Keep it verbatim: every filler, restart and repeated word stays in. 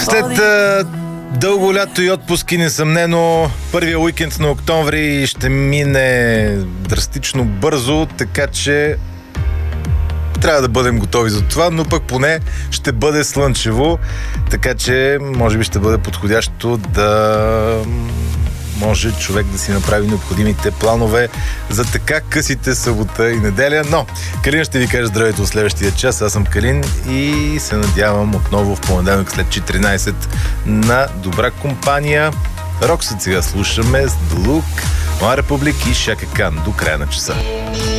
След а, дълго лято и отпуски, несъмнено, първия уикенд на октомври ще мине драстично бързо, така че трябва да бъдем готови за това, но пък поне ще бъде слънчево, така че може би ще бъде подходящо да може човек да си направи необходимите планове за така късите събота и неделя. Но Калин ще ви каже здравейте от следващия час. Аз съм Калин и се надявам отново в понеделник след четиринайсет на добра компания. Роксът сега слушаме с Лук, One Republic и Шака Кан до края на часа.